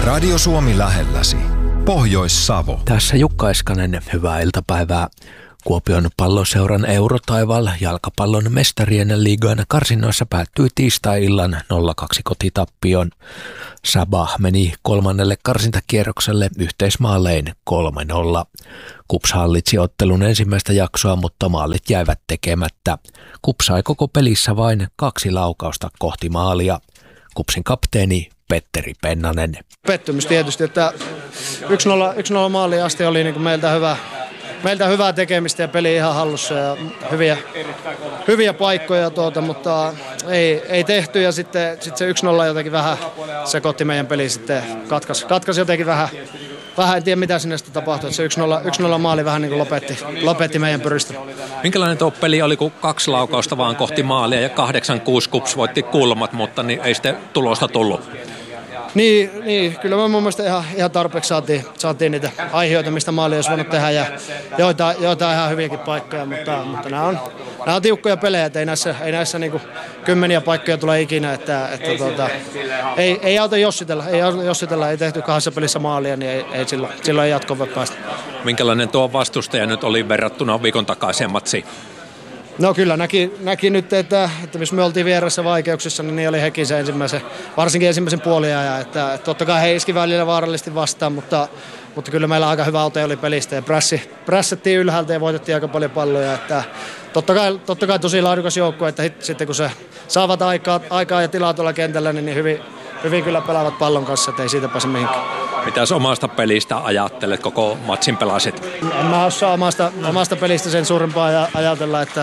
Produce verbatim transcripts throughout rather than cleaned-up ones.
Radio Suomi lähelläsi. Pohjois-Savo. Tässä Jukka Eskanen, hyvää iltapäivää. Kuopion Palloseuran Eurotaival jalkapallon mestarien liigan karsinnoissa päättyi tiistai-illan nolla kaksi kotitappioon. Sabah meni kolmannelle karsintakierrokselle yhteismaalein kolme nolla. KuPS hallitsi ottelun ensimmäistä jaksoa, mutta maalit jäivät tekemättä. KuPS sai koko pelissä vain kaksi laukausta kohti maalia. KuPSin kapteeni Petteri Pennanen. Pettymys tietysti, että yksi nolla maaliin asti oli niin kuin meiltä hyvä. Meiltä hyvää tekemistä ja peli ihan hallussa ja hyviä, hyviä paikkoja, tuota, mutta ei, ei tehty ja sitten, sitten se yksi nolla jotenkin vähän sekoitti meidän peli sitten katkaisi, katkaisi jotenkin vähän, vähän en tiedä mitä sinne sitten tapahtui, se yksi nolla maali vähän niin kuin lopetti, lopetti meidän pyristä. Minkälainen tuo peli oli, kun kaksi laukausta vaan kohti maalia ja kahdeksan kuusi KuPS voitti kulmat, mutta niin ei sitten tulosta tullut? Niin, niin, kyllä me mun mielestä ihan, ihan tarpeeksi saatiin, saatiin niitä aiheita, mistä maali olisi voinut tehdä ja joita, joita ihan hyviäkin paikkoja, mutta, mutta nämä, on, nämä on tiukkoja pelejä, että ei näissä, ei näissä niin kuin kymmeniä paikkoja tule ikinä, että, että tuota, ei, ei auta jossitella, ei auta jossitella, ei tehty kahdessa pelissä maalia, niin ei, ei silloin, silloin ei jatkoon voi päästä. Minkälainen tuo vastustaja nyt oli verrattuna viikon takaiseen matsiin? No kyllä näki, näki nyt, että, että jos me oltiin vieressä vaikeuksissa, niin, niin oli hekin se ensimmäisen, varsinkin ensimmäisen puoliajan. Että, että totta kai he iski välillä vaarallisesti vastaan, mutta, mutta kyllä meillä aika hyvä ote oli pelistä ja prässi, prässettiin ylhäältä ja voitettiin aika paljon palloja. Että totta kai, totta kai tosi laadukas joukkue, että hit, sitten kun se saavat aikaa, aikaa ja tilaa tuolla kentällä, niin, niin hyvin, hyvin kyllä pelaavat pallon kanssa, että ei siitä pääse mihinkään. Mitäs omasta pelistä ajattelet, koko matsin pelasit? En mä osaa omasta, omasta pelistä sen suurempaa ajatella, että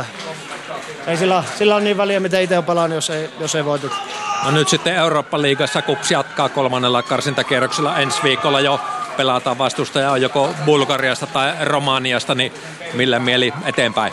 ei sillä, sillä on niin väliä, miten itse on pelannut, jos ei, jos ei voiteta. No nyt sitten Eurooppa-liigassa KuPS jatkaa kolmannella karsintakierroksella ensi viikolla jo. Pelataan vastustajaa joko Bulgariasta tai Romaniasta, niin millä mieli eteenpäin?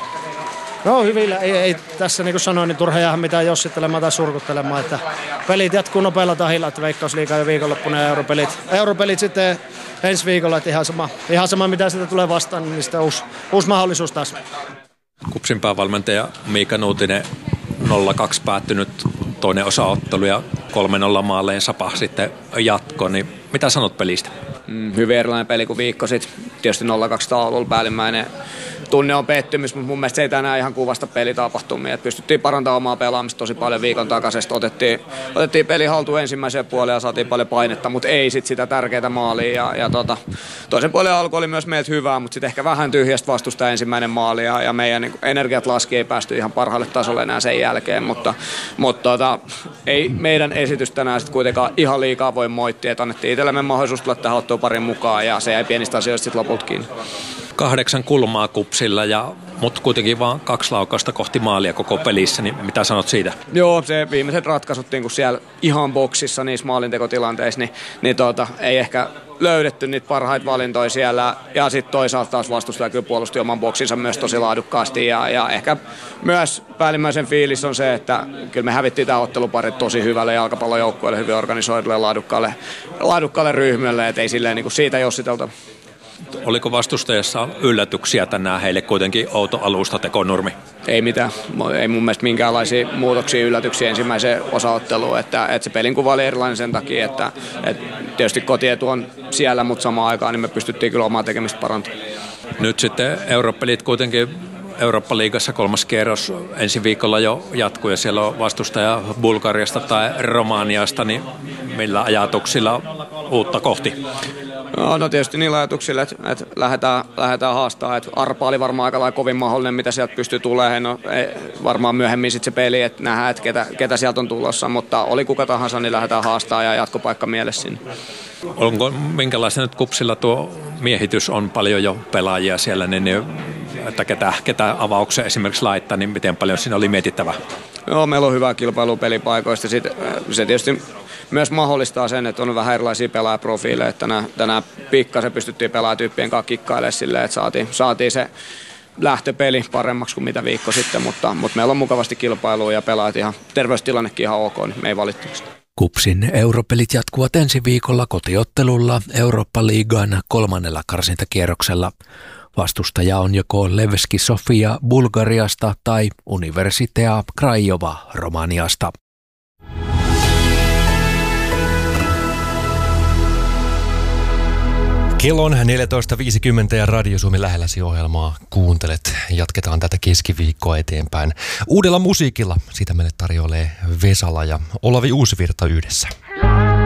No hyvillä, ei, ei tässä niin kuin sanoin, niin turha jäädä mitään jossittelemaan tai surkuttelemaan, että pelit jatkuu nopealla tahilla, että Veikkausliiga jo viikonloppuna ja europelit, europelit sitten ensi viikolla, että ihan sama, ihan sama mitä sitä tulee vastaan, niin sitten uusi, uusi mahdollisuus taas. KuPSin päävalmentaja Miika Nuutinen, nolla kaksi päättynyt toinen osaottelu ja kolme nolla maaleen Sabah sitten jatko, niin mitä sanot pelistä? Mm, hyvin erilainen peli kuin viikko sitten. Tietysti nolla kaksi taululla päällimmäinen tunne on pettymys, mutta mun mielestä se ei tänään ihan kuvasta pelitapahtumia. Et pystyttiin parantamaan omaa pelaamista tosi paljon viikon takaisesta. Otettiin, otettiin peli haltuun ensimmäiseen puoleen ja saatiin paljon painetta, mutta ei sit sitä tärkeää maalia. Ja, ja tota, toisen puolen alku oli myös meiltä hyvää, mutta sitten ehkä vähän tyhjästä vastusta ensimmäinen maali. Ja, ja meidän niin energiat laski, ei päästy ihan parhaalle tasolle enää sen jälkeen. Mutta, mutta tota, ei meidän esitys tänään sit kuitenkaan ihan liikaa voi moittia. Et annettiin itsellemme mahdollisuus tulla tähän ottoon parin mukaan ja se jäi pienistä asioista sitten lopulta kiinni. Kahdeksan kulmaa KuPSilla, ja, mutta kuitenkin vaan kaksi laukausta kohti maalia koko pelissä, niin mitä sanot siitä? Joo, se viimeiset ratkaisut niin kun siellä ihan boksissa niissä maalintekotilanteissa, niin, niin tuota, ei ehkä löydetty niitä parhaita valintoja siellä, ja sitten toisaalta taas vastustaja kyllä puolusti oman boksinsa myös tosi laadukkaasti, ja, ja ehkä myös päällimmäisen fiilis on se, että kyllä me hävittiin tämä ottelupari tosi hyvälle jalkapallojoukkueelle, hyvin organisoidulle, laadukkaalle, laadukkaalle ryhmälle, et ei silleen niin kuin siitä jossitelta. Oliko vastustajassa yllätyksiä tänään heille kuitenkin outo alusta tekonurmi? Ei mitään. Ei mun mielestä minkäänlaisia muutoksia, yllätyksiä ensimmäiseen osaotteluun. Että, että se pelin kuva oli erilainen sen takia, että, että tietysti kotietu on siellä, mutta samaan aikaan niin me pystyttiin kyllä omaa tekemistä parantamaan. Nyt sitten Eurooppa-pelit kuitenkin Eurooppa-liigassa kolmas kierros ensi viikolla jo jatkuu ja siellä on vastustaja Bulgariasta tai Romaniasta, niin millä ajatuksilla uutta kohti? No, no tietysti niillä ajatuksilla, että, että lähdetään, lähdetään haastamaan. Että Arpa oli varmaan aika lailla kovin mahdollinen, mitä sieltä pystyy tulemaan. No, ei, varmaan myöhemmin sitten se peli, että nähdään, että ketä, ketä sieltä on tulossa. Mutta oli kuka tahansa, niin lähdetään haastamaan ja jatkopaikka mielessä sinne. Onko minkälaisen nyt KuPSilla tuo miehitys on paljon jo pelaajia siellä, niin, että ketä, ketä avauksia esimerkiksi laittaa, niin miten paljon siinä oli mietittävää? Joo, meillä on hyvää kilpailua pelipaikoista. Sit, se tietysti myös mahdollistaa sen, että on vähän erilaisia pelaajaprofiileja. Tänään, tänään pikkasen pystyttiin pelaajatyyppien kanssa kikkailemaan silleen, että saatiin, saatiin se lähtöpeli paremmaksi kuin mitä viikko sitten, mutta, mutta meillä on mukavasti kilpailua ja pelaajat ihan, terveystilannekin ihan ok, niin me ei valittamista. KuPSin europelit jatkuvat ensi viikolla kotiottelulla Eurooppa-liigan kolmannella karsintakierroksella. Vastustaja on joko Levski Sofia Bulgariasta tai Universitea Craiova Romaniasta. Kello on neljätoista viisikymmentä ja Radio Suomi lähelläsi ohjelmaa kuuntelet. Jatketaan tätä keskiviikkoa eteenpäin. Uudella musiikilla sitä meille tarjoilee Vesala ja Olavi Uusivirta yhdessä.